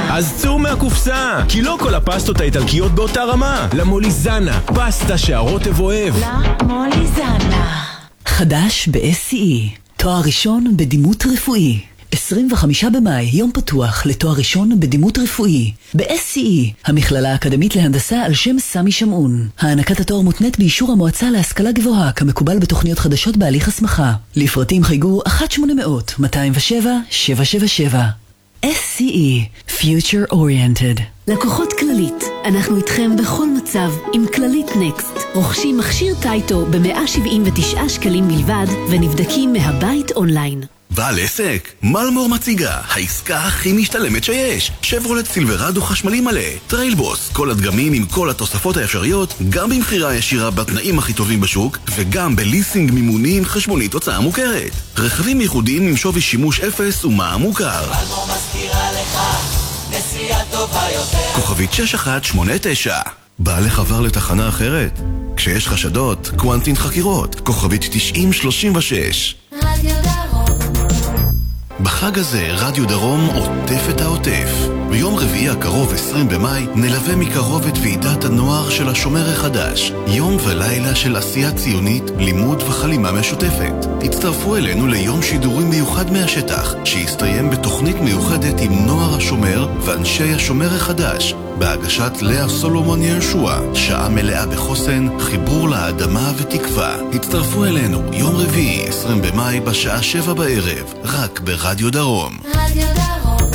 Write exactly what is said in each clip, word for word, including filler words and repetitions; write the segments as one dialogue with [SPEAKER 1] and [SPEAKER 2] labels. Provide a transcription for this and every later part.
[SPEAKER 1] אז צאו מהקופסה, כי לא כל הפסטות האיטלקיות באותה רמה. למוליזנה, פסטה שהרוטב אוהב.
[SPEAKER 2] למוליזנה.
[SPEAKER 3] חדש ב-אס סי אי, תואר ראשון בדימות רפואי. עשרים וחמישה במאי, יום פתוח לתואר ראשון בדימות רפואי. ב-אס סי אי, המכללה האקדמית להנדסה על שם סמי שמעון. הענקת התואר מותנית באישור המועצה להשכלה גבוהה, כמקובל בתוכניות חדשות בהליך הסמכה. לפרטים חייגו אחת שמונה אפס אפס מאתיים ושבע שבע שבע שבע. אס סי אי, Future Oriented. לקוחות כללית, אנחנו איתכם בכל מצב עם כללית נקסט. רוכשים מכשיר טייטו ב-מאה שבעים ותשעה שקלים בלבד ונבדקים מהבית אונליין.
[SPEAKER 4] בעל עסק, מלמור מציגה, העסקה הכי משתלמת שיש. שברולט סילברדו חשמלי מלא, טריילבוס, כל הדגמים עם כל התוספות האפשריות, גם במחירה ישירה בתנאים הכי טובים בשוק, וגם בליסינג מימוני עם חשבונית הוצאה מוכרת. רכבים ייחודיים עם שווי שימוש אפס ומע"מ מוכר.
[SPEAKER 5] מלמור מזכירה לך, נסיעה טובה יותר.
[SPEAKER 4] כוכבית שש אחת שמונה תשע. בא לחבר לתחנה אחרת? כשיש חשדות, קוונטין חקירות, כוכבית תשעים שלושים ושש.
[SPEAKER 5] רדיו דרום.
[SPEAKER 4] בחג הזה רדיו דרום עוטף את העוטף. ביום רביעי הקרוב עשרים במאי נלווה מקרוב את ועידת הנוער של השומר החדש. יום ולילה של עשייה ציונית, לימוד וחלימה משותפת. הצטרפו אלינו ליום שידורים מיוחד מהשטח, שיסתיים בתוכנית מיוחדת עם נוער השומר ואנשי השומר החדש. בהגשת לאה סולומון ירשוע, שעה מלאה בחוסן, חיבור לאדמה ותקווה. הצטרפו אלינו יום רביעי עשרים במאי בשעה שבע בערב, רק ברדיו דרום.
[SPEAKER 5] רדיו דרום.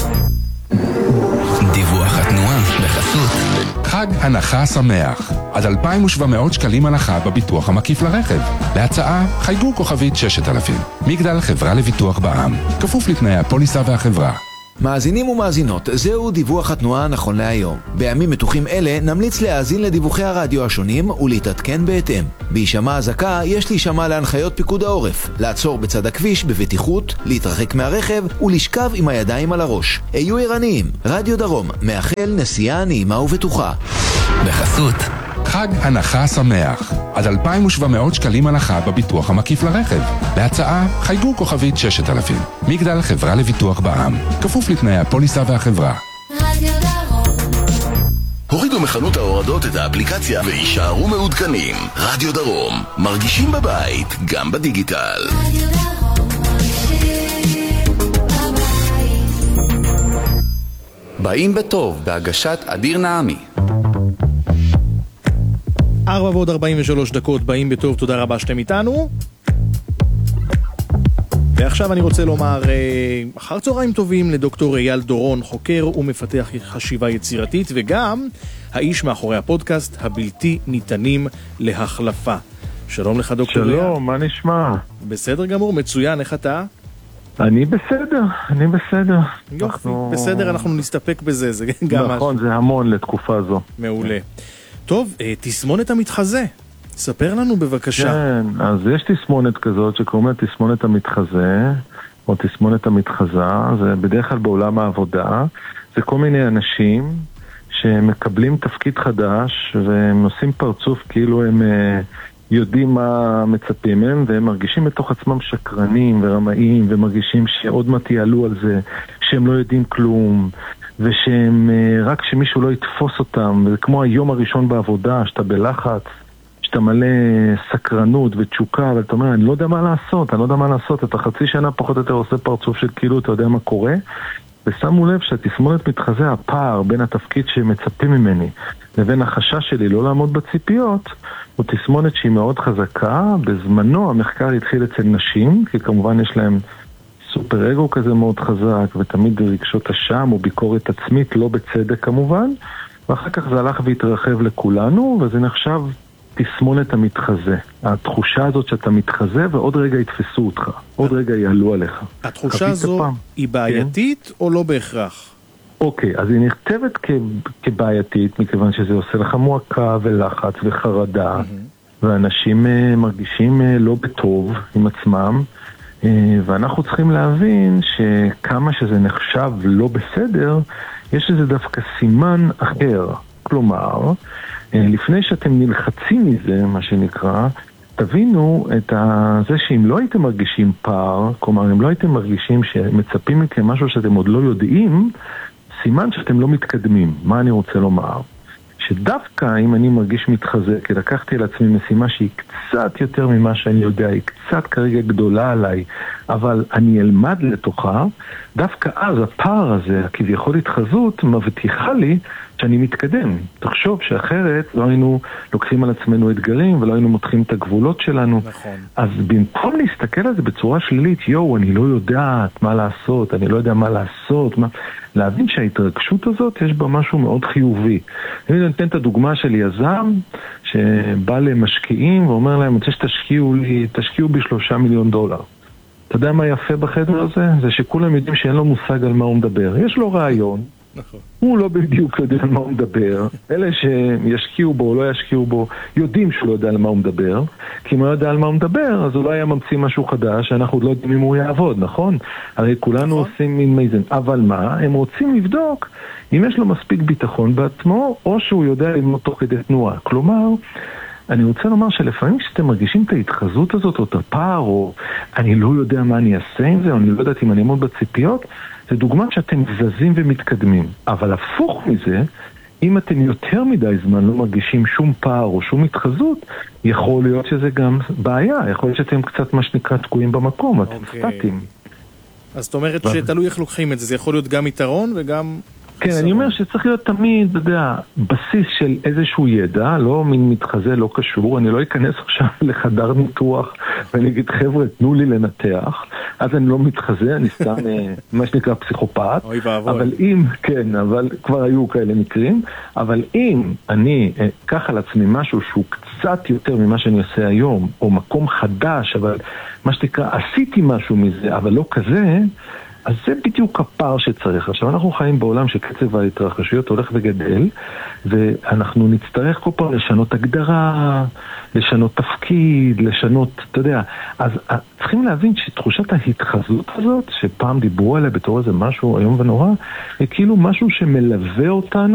[SPEAKER 1] דיווח התנועה בחסות
[SPEAKER 6] חג הנחה שמח, עד אלפיים ושבע מאות שקלים הנחה בביטוח המקיף לרכב. להצעה חייגו כוכבית ששת אלפים. מגדל חברה לביטוח בע"מ, כפוף לתנאי הפוליסה והחברה.
[SPEAKER 7] מאזינים ומאזינות, זהו דיווח התנועה נכון להיום. בימים מתוחים אלה נמליץ להאזין לדיווחי הרדיו השונים ולהתעדכן בהתאם. בהישמע הזקה יש להישמע להנחיות פיקוד העורף, לעצור בצד הכביש בבטיחות, להתרחק מהרכב ולשכב עם הידיים על הראש. היו ערניים, רדיו דרום מאחל נסיעה נעימה ובטוחה.
[SPEAKER 1] בחסות
[SPEAKER 6] חג הנחה שמח, עד אלפיים ושבע מאות שקלים הנחה בביטוח המקיף לרכב. להצעה חייגו כוכבית ששת אלפים. מגדל חברה לביטוח בע"מ, כפוף לתנאי הפוליסה והחברה.
[SPEAKER 5] רדיו דרום.
[SPEAKER 4] הורידו מחנות ההורדות את האפליקציה וישארו מעודכנים. רדיו דרום, מרגישים בבית, גם בדיגיטל.
[SPEAKER 5] רדיו דרום, מרגישים בבית.
[SPEAKER 8] באים בטוב, בהגשת אדיר נעמי.
[SPEAKER 9] ארבע ועוד ארבעים ושלוש דקות, באים בטוב, תודה רבה שאתם איתנו. ועכשיו אני רוצה לומר אחר צהריים טובים לדוקטור אייל דורון, חוקר ומפתח חשיבה יצירתית, וגם האיש מאחורי הפודקאסט הבלתי ניתנים להחלפה. שלום לך דוקטור אייל.
[SPEAKER 10] שלום, מה נשמע?
[SPEAKER 9] בסדר גמור, מצוין, איך אתה?
[SPEAKER 10] אני בסדר, אני בסדר.
[SPEAKER 9] יופי,
[SPEAKER 10] אנחנו...
[SPEAKER 9] בסדר, אנחנו נסתפק בזה, זה גם
[SPEAKER 10] נכון, משהו. זה המון לתקופה זו.
[SPEAKER 9] מעולה. טוב, תסמונת המתחזה, ספר לנו בבקשה.
[SPEAKER 10] כן, אז יש תסמונת כזאת שקוראים לה תסמונת המתחזה, או תסמונת המתחזה, זה בדרך כלל בעולם העבודה, זה כל מיני אנשים שמקבלים תפקיד חדש, והם עושים פרצוף כאילו הם יודעים מה מצפים הם, והם מרגישים בתוך עצמם שקרנים ורמאים, ומרגישים שעוד מעט יעלו על זה, שהם לא יודעים כלום, ושהם רק שמישהו לא יתפוס אותם, וזה כמו היום הראשון בעבודה, שאתה בלחץ, שאתה מלא סקרנות ותשוקה, ואתה אומר, אני לא יודע מה לעשות, אני לא יודע מה לעשות, אתה חצי שנה פחות או יותר עושה פרצוף של כאילו אתה יודע מה קורה, ושמו לב שהתסמונת מתחזה, הפער בין התפקיד שמצפים ממני לבין החשש שלי לא לעמוד בציפיות, הוא תסמונת שהיא מאוד חזקה. בזמנו המחקר התחיל אצל נשים, כי כמובן יש להם סופר אגו כזה מאוד חזק, ותמיד רגשות אשם או ביקורת עצמית, לא בצדק כמובן, ואחר כך זה הלך והתרחב לכולנו, וזה נחשב תסמונת המתחזה. התחושה הזאת שאתה מתחזה ועוד רגע יתפסו אותך, עוד רגע יעלו עליך.
[SPEAKER 9] התחושה הזו הפעם. היא בעייתית כן? או לא בהכרח?
[SPEAKER 10] אוקיי, אז היא נכתבת כ... כבעייתית, מכיוון שזה עושה לך מועקה ולחץ וחרדה, mm-hmm. ואנשים uh, מרגישים uh, לא בטוב עם עצמם, uh, ואנחנו צריכים להבין שכמה שזה נחשב לא בסדר, יש לזה דווקא סימן אחר. כלומר, לפני שאתם נלחצים מזה, מה שנקרא, תבינו את זה שאם לא הייתם מרגישים פער, כלומר, אם לא הייתם מרגישים שמצפים מכם משהו שאתם עוד לא יודעים, סימן שאתם לא מתקדמים. מה אני רוצה לומר? שדווקא אם אני מרגיש מתחזק, כי לקחתי על עצמי משימה שהיא קצת יותר ממה שאני יודע, היא קצת כרגע גדולה עליי, אבל אני אלמד לתוכה, דווקא אז הפער הזה, כביכול התחזות, מבטיחה לי שאני מתקדם. תחשוב שאחרת לא היינו לוקחים על עצמנו אתגרים ולא היינו מותחים את הגבולות שלנו.
[SPEAKER 9] נכון.
[SPEAKER 10] אז במקום להסתכל על זה בצורה שלילית, יו, אני לא יודעת מה לעשות, אני לא יודע מה לעשות, מה... להבין שההתרגשות הזאת יש בה משהו מאוד חיובי. אני נותן את הדוגמה של יזם שבא למשקיעים ואומר להם, אני רוצה שתשקיעו לי, תשקיעו בי שלושה מיליון דולר. אתה יודע מה יפה בחדר הזה? זה שכולם יודעים שאין לו מושג על מה הוא מדבר. יש לו רעיון,
[SPEAKER 9] נכון.
[SPEAKER 10] הוא לא בדיוק יודע על מה הוא מדבר. אלה שישקיעו בו או לא ישקיעו בו יודעים שהוא לא יודע על מה הוא מדבר, כי אם הוא יודע על מה הוא מדבר אז הוא לא היה ממציא משהו חדש שאנחנו עוד לא יודעים אם הוא יעבוד, נכון? הרי כולנו נכון. עושים מין מייזן. אבל מה? הם רוצים לבדוק אם יש לו מספיק ביטחון בעצמו או שהוא יודע ללמוד תוך כדי תנועה. כלומר, אני רוצה לומר שלפעמים כשאתם מרגישים את ההתחזות הזאת או את הפער או אני לא יודע מה אני אעשה עם זה או אני לא יודעת אם אני אעמוד בציפיות, זה דוגמה שאתם זזים ומתקדמים. אבל הפוך מזה, אם אתם יותר מדי זמן לא מרגישים שום פער או שום התחזות, יכול להיות שזה גם בעיה. יכול להיות שאתם קצת מה שנקרא תקועים במקום, אתם
[SPEAKER 9] אוקיי.
[SPEAKER 10] סטטים.
[SPEAKER 9] אז זאת אומרת שתלוי איך לוקחים את זה. זה יכול להיות גם יתרון וגם...
[SPEAKER 10] כן, אני אומר שצריך להיות תמיד, אתה יודע, בסיס של איזשהו ידע, לא מין מתחזה, לא קשור, אני לא אכנס עכשיו לחדר ניתוח ואני אגיד, חבר'ה, תנו לי לנתח, אז אני לא מתחזה, אני סתם, מה שנקרא פסיכופת,
[SPEAKER 9] אוי ואבוי.
[SPEAKER 10] אבל אם, כן, אבל כבר היו כאלה מקרים, אבל אם אני אקח על עצמי משהו שהוא קצת יותר ממה שאני עושה היום, או מקום חדש, אבל מה שנקרא, עשיתי משהו מזה, אבל לא כזה, אז זה בדיוק הפער שצריך. עכשיו אנחנו חיים בעולם שקצב ההתרחשויות הולך וגדל, ואנחנו נצטרך כל פעם לשנות הגדרה, לשנות תפקיד, לשנות, אתה יודע, אז צריכים להבין שתחושת ההתחזות הזאת, שפעם דיברו עליה בתור איזה משהו היום ונורא, היא כאילו משהו שמלווה אותנו,